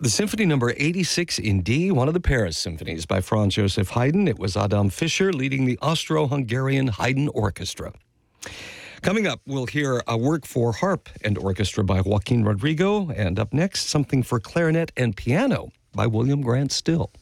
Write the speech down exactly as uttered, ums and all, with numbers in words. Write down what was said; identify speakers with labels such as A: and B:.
A: The Symphony Number eighty-six in D, one of the Paris symphonies by Franz Joseph Haydn. It was Adam Fischer leading the Austro-Hungarian Haydn Orchestra. Coming up, we'll hear a work for harp and orchestra by Joaquin Rodrigo, and up next, something for clarinet and piano by William Grant Still.